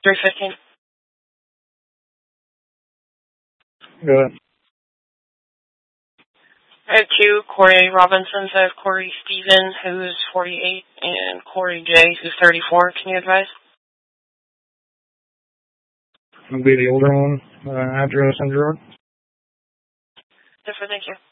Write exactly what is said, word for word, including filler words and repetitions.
three fifteen. Go ahead. I have two Corey Robinsons. I have Corey Steven, who's forty-eight, and Corey J, who's thirty-four. Can you advise? It'll be the older one, uh, address and drug. Yes, sir, thank you.